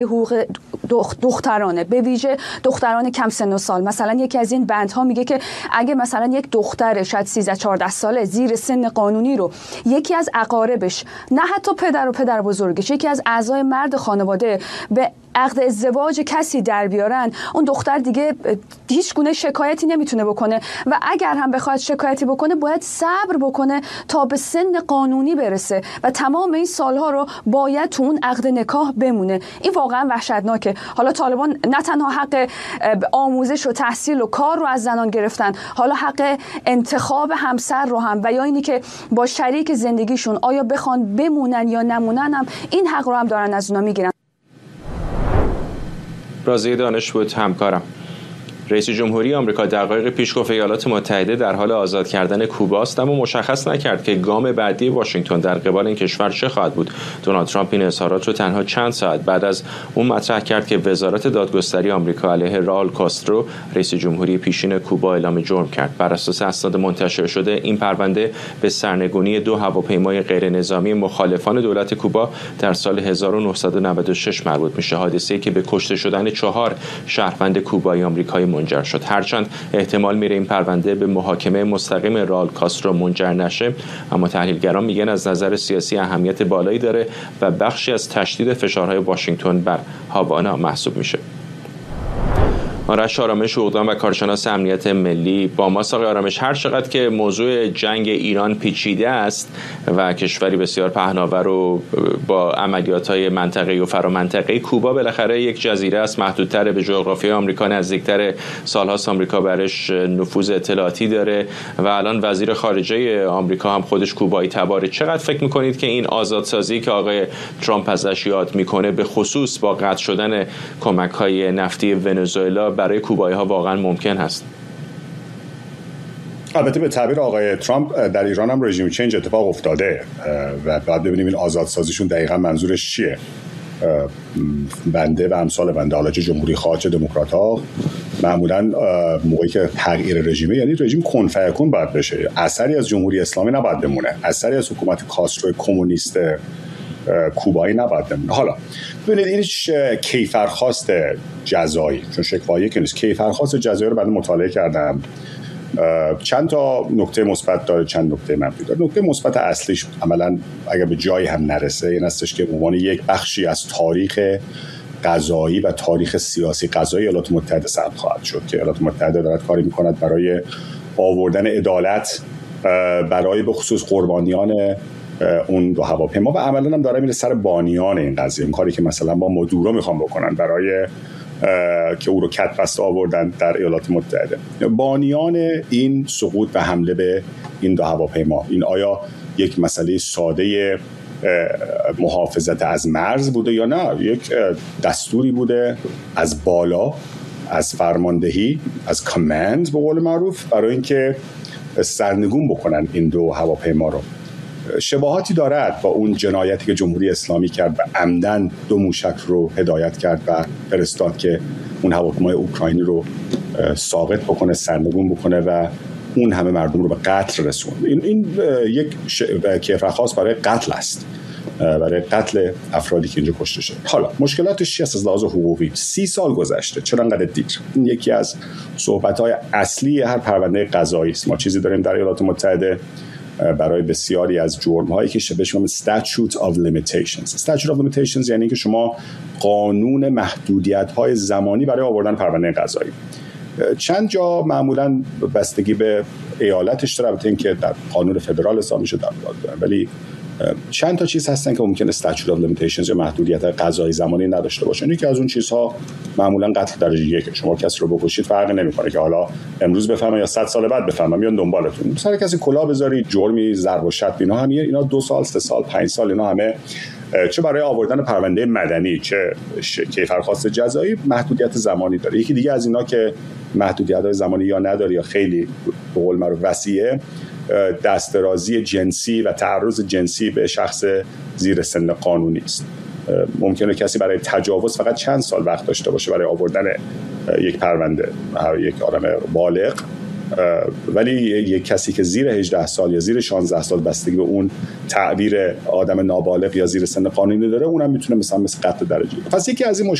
حقوق دخترانه، به ویژه دختران کم سن و سال. مثلا یکی از این بندها میگه که اگه مثلا یک دختر شاید 13-14 ساله زیر سن قانونی رو یکی از اقاربش، نه حتی پدر و پدر بزرگش، یکی از اعضای مرد خانواده به عقد ازدواج کسی در بیارن، اون دختر دیگه هیچ گونه شکایتی نمیتونه بکنه و اگر هم بخواد شکایتی بکنه باید صبر بکنه تا به سن قانونی برسه و تمام این سالها رو باید تو اون عقد نکاح بمونه. این واقعا وحشتناکه. حالا طالبان نه تنها حق آموزش و تحصیل و کار رو از زنان گرفتن، حالا حق انتخاب همسر رو هم و یا اینی که با شریک زندگیشون آیا بخوان بمونن یا نمونن هم این حق رو هم دارن از اونا میگیرن. رازی دانش بود همکارم. رئیس جمهوری آمریکا دقایق پیش گفت ایالات متحده در حال آزاد کردن کوباست، اما مشخص نکرد که گام بعدی واشنگتن در قبال این کشور چه خواهد بود. دونالد ترامپ این اظهارات رو تنها چند ساعت بعد از اون مطرح کرد که وزارت دادگستری آمریکا علیه راول کاسترو رئیس جمهوری پیشین کوبا اعلام جرم کرد. بر اساس اسناد منتشر شده این پرونده به سرنگونی 2 هواپیمای غیرنظامی مخالفان دولت کوبا در سال 1996 مربوط میشه، حادثه‌ای که به کشته شدن 4 شهروند کوبایی آمریکایی منجر شد. هرچند احتمال میره این پرونده به محاکمه مستقیم راول کاسترو منجر نشه، اما تحلیلگران میگن از نظر سیاسی اهمیت بالایی داره و بخشی از تشدید فشارهای واشنگتن بر هاوانا محسوب میشه. آرش آرامش حقوقدان و کارشناس امنیت ملی با ماست. آقای آرامش، هر چقدر که موضوع جنگ ایران پیچیده است و کشوری بسیار پهناور و با عملیات‌های منطقه‌ای و فرامنطقه‌ای، کوبا بالاخره یک جزیره است، محدودتر به جغرافیای آمریکا نزدیکتر، سال‌هاست آمریکا برش نفوذ اطلاعاتی داره و الان وزیر خارجه آمریکا هم خودش کوبایی تباره. چقدر فکر می‌کنید که این آزادسازی که آقای ترامپ ازش یاد می‌کنه به خصوص با قطع شدن کمک‌های نفتی ونزوئلا برای کوبایی ها واقعا ممکن هست؟ البته به تعبیر آقای ترامپ در ایران هم رژیم چنج اتفاق افتاده و بعد ببینیم این آزادسازیشون دقیقا منظورش چیه. بنده و امثال بنده، حالا چه جمهوری خواه چه دموکرات ها، معمولا موقعی که تغییر رژیمه، یعنی رژیم کن فیکون باید بشه، اثری از جمهوری اسلامی نباید بمونه، اثری از حکومت کاسترو کمونیست کوبایی نباید بمونه. حالا ببینید این کیفرخواست جزایی، چون شکوایی که نیست، کیفرخواست جزایی رو بعد مطالعه کردم. چند تا نکته مثبت داره، چند نکته منفی داره. نکته مثبت اصلیش عملاً اگر به جایی هم نرسه این هستش که به عنوان یک بخشی از تاریخ قضایی و تاریخ سیاسی قضایی ایالات متحده ثبت خواهد شد که ایالات متحده دارد کاری می‌کند برای آوردن عدالت برای به خصوص قربانیان اون 2 هواپیما و عملاً هم داره میره سر بانیان این قضیه، این کاری که مثلا با مادورو میخوام بکنن برای که او رو کت بست آوردن در ایالات متحده. بانیان این سقوط و حمله به این 2 هواپیما، این آیا یک مسئله ساده محافظت از مرز بوده یا نه یک دستوری بوده از بالا، از فرماندهی، از کامند به قول معروف، برای اینکه سرنگون بکنن این 2 هواپیما رو؟ شباهاتی دارد با اون جنایتی که جمهوری اسلامی کرد و عمدن 2 موشک رو هدایت کرد و فرستاد که اون هواپیمای اوکراینی رو ساقط بکنه، سرنگون بکنه و اون همه مردم رو به قتل رسوند. این یک کیفرخواست برای قتل است، برای قتل افرادی که اینجا کشته شد. حالا مشکلاتش چی است از لحاظ حقوقی؟ 30 سال گذشته، چرا انقدر دیر؟ این یکی از صحبت‌های اصلی هر پرونده قضایی است. ما چیزی داریم در ایالات متحده برای بسیاری از جرم‌هایی که بهش میگن Statute of Limitations. Statute of Limitations یعنی که شما قانون محدودیت‌های زمانی برای آوردن پرونده قضایی. چند جا معمولاً بستگی به ایالتش داره، البته اینکه در قانون فدرال حساب میشه ولی چند تا چیز هستن که ممکنه Statute of Limitations یا محدودیت قضایی زمانی نداشته باشن. یکی از اون چیزها معمولا قتل درجه 1. شما کسی رو بکشید فرقی نمیکنه که حالا امروز بفهمن یا 100 سال بعد بفهمن، میان دنبالتون. سر کسی کلاه بذارید، جرمی ضرب و شتم، اینا همه، اینا 2 سال 3 سال 5 سال، اینا همه چه برای آوردن پرونده مدنی چه کیفرخواست جزایی محدودیت زمانی داره. یکی دیگه از اینا که محدودیت‌های زمانی یا نداره یا خیلی به قول معروف وسیعه، دسترازی جنسی و تعرض جنسی به شخص زیر سن قانونی است. ممکنه کسی برای تجاوز فقط چند سال وقت داشته باشه برای آوردن یک پرونده، یک آدم بالغ ولی یک کسی که زیر 18 سال یا زیر 16 سال بستگی به اون تعبیر آدم نابالغ یا زیر سن قانونی داره، اونم میتونه مثل قتل درجه. پس یکی از این